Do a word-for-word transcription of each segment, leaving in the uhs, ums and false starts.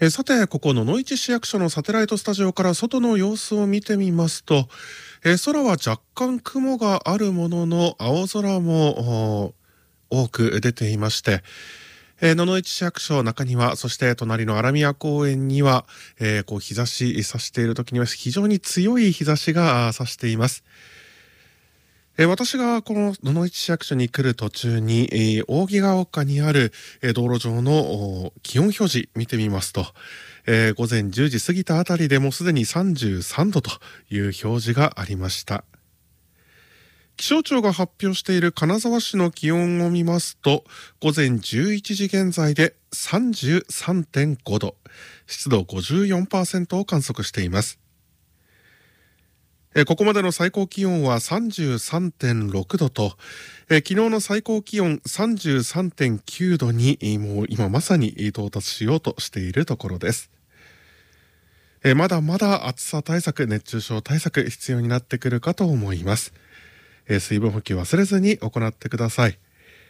えさて、ここ野々市市役所のサテライトスタジオから外の様子を見てみますと、え空は若干雲があるものの青空も多く出ていまして、え野々市市役所中庭、そして隣の荒宮公園には、えーこう日差し差している時には非常に強い日差しがあ差しています。えー私がこの野々市市役所に来る途中に、えー扇ヶ丘にある、えー道路上のお気温表示見てみますと、えー午前じゅうじ過ぎたあたりでもうすでにさんじゅうさんどという表示がありました。気象庁が発表している金沢市の気温を見ますと、午前じゅういちじ現在で さんじゅうさんてんごど、湿度 ごじゅうよんパーセント を観測しています。えーここまでの最高気温は さんじゅうさんてんろくどと、えー昨日の最高気温 さんじゅうさんてんきゅうどに、えーもう今まさに到達しようとしているところです。えーまだまだ暑さ対策、熱中症対策必要になってくるかと思います。えー水分補給忘れずに行ってください。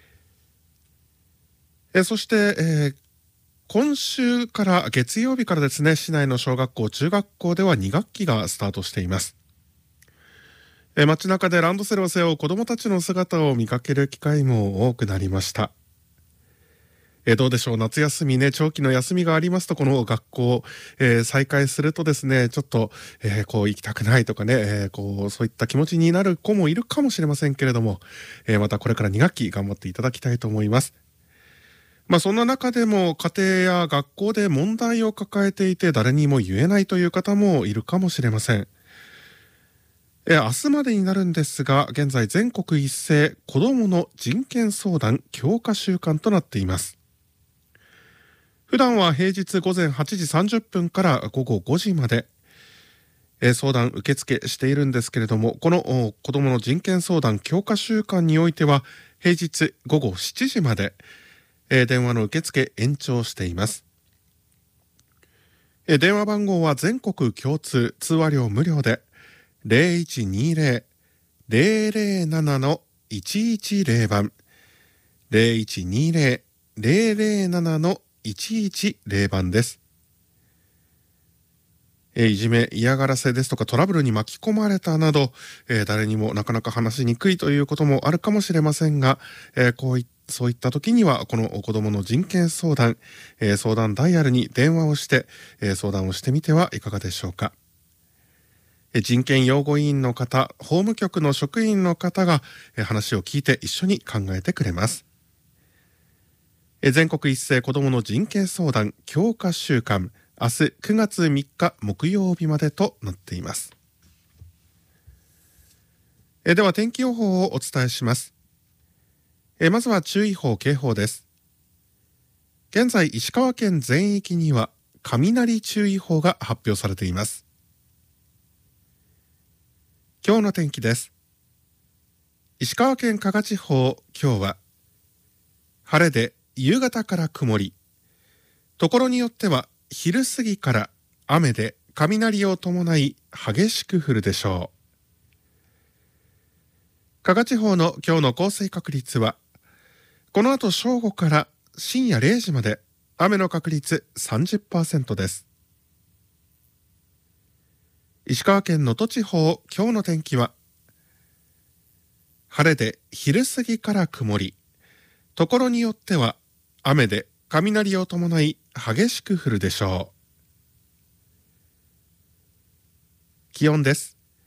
えーそして、えー今週から月曜日からですね、市内の小学校、中学校ではに学期がスタートしています。えー街中でランドセルを背負う子どもたちの姿を見かける機会も多くなりました。えーどうでしょう、夏休みね、長期の休みがありますと、この学校、えー再開するとですね、ちょっと、えーこう行きたくないとかね、えーこうそういった気持ちになる子もいるかもしれませんけれども、えーまたこれからに学期頑張っていただきたいと思います。まあそんな中でも家庭や学校で問題を抱えていて誰にも言えないという方もいるかもしれません。えー明日までになるんですが、現在全国一斉子どもの人権相談強化週間となっています。普段は平日午前はちじさんじゅっぷんから午後ごじまで、えー相談受付しているんですけれども、このお子どもの人権相談強化週間においては平日午後しちじまで、えー電話の受付延長しています。えー電話番号は全国共通、通話料無料で ゼロいちにゼロ ゼロゼロなな いちいちゼロ 番 ゼロいちにゼロ ゼロゼロなな いちいちゼロ 番です。えーいじめ、嫌がらせですとかトラブルに巻き込まれたなど、えー誰にもなかなか話しにくいということもあるかもしれませんが、えーこういそういった時にはこの子どもの人権相談、えー相談ダイヤルに電話をして、えー相談をしてみてはいかがでしょうか。えー人権擁護委員の方、法務局の職員の方が、えー話を聞いて一緒に考えてくれます。えー全国一斉子どもの人権相談強化週間、明日くがつみっか木曜日までとなっています。えでは天気予報をお伝えします。えまずは注意報警報です。現在石川県全域には雷注意報が発表されています。今日の天気です。石川県加賀地方、今日は晴れで夕方から曇り、ところによっては昼過ぎから雨で雷を伴い激しく降るでしょう。加賀地方の今日の降水確率は、この後正午から深夜れいじまで雨の確率 さんじゅっパーセント です。石川県能登地方、今日の天気は、晴れで昼過ぎから曇り、ところによっては雨で雷を伴い激しく降るでしょう。気温です。